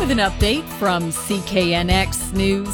With an update from CKNX News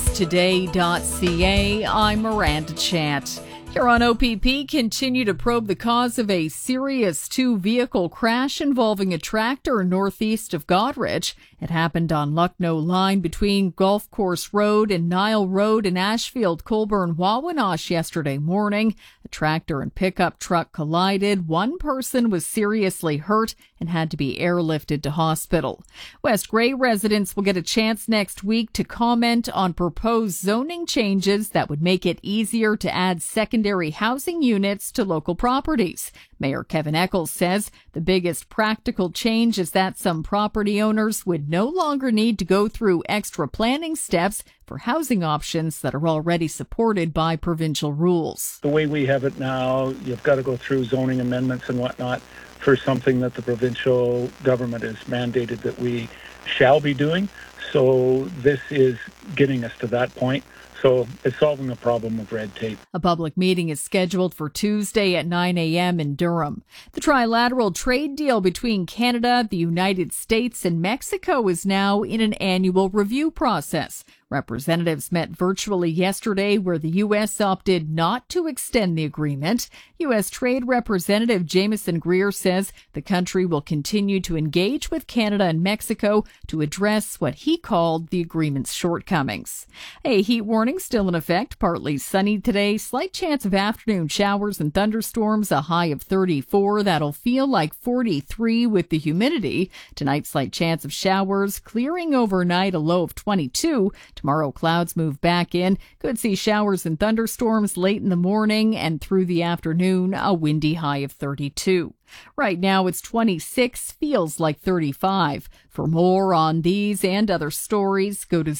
Today.ca, I'm Miranda Chant. Here on OPP, continue to probe the cause of a serious two-vehicle crash involving a tractor northeast of Goderich. It happened on Lucknow Line between Golf Course Road and Nile Road in Ashfield, Colborne, Wawanosh yesterday morning. A tractor and pickup truck collided. One person was seriously hurt and had to be airlifted to hospital. West Grey residents will get a chance next week to comment on proposed zoning changes that would make it easier to add secondary housing units to local properties. Mayor Kevin Eccles says the biggest practical change is that some property owners would no longer need to go through extra planning steps for housing options that are already supported by provincial rules. The way we have it now, you've got to go through zoning amendments and whatnot for something that the provincial government has mandated that we shall be doing. So this is getting us to that point. So it's solving the problem of red tape. A public meeting is scheduled for Tuesday at 9 a.m. in Durham. The trilateral trade deal between Canada, the United States, and Mexico is now in an annual review process. Representatives met virtually yesterday where the U.S. opted not to extend the agreement. U.S. Trade Representative Jameson Greer says the country will continue to engage with Canada and Mexico to address what he called the agreement's shortcomings. A heat warning still in effect, partly sunny today, slight chance of afternoon showers and thunderstorms, a high of 34. That'll feel like 43 with the humidity. Tonight, slight chance of showers, clearing overnight, a low of 22. Tomorrow, clouds move back in. Could see showers and thunderstorms late in the morning and through the afternoon, a windy high of 32. Right now, it's 26, feels like 35. For more on these and other stories, go to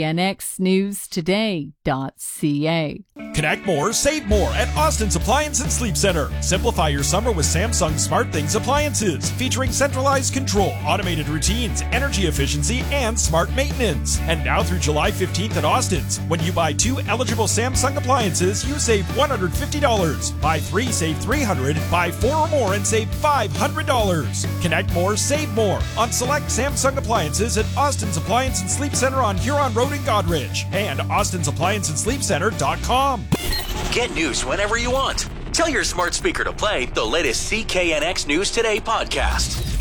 CKNXNewsToday.ca. Connect more, save more at Austin's Appliance and Sleep Center. Simplify your summer with Samsung SmartThings appliances, featuring centralized control, automated routines, energy efficiency, and smart maintenance. And now through July 15th at Austin's, when you buy 2 eligible Samsung appliances, you save $150. Buy 3, save $300. Buy 4 or more and save $500. Connect more, save more on select Samsung appliances at Austin's Appliance and Sleep Center on Huron Road in Goderich and Austin'sApplianceAndSleepCenter.com. Get news whenever you want. Tell your smart speaker to play the latest CKNX News Today podcast.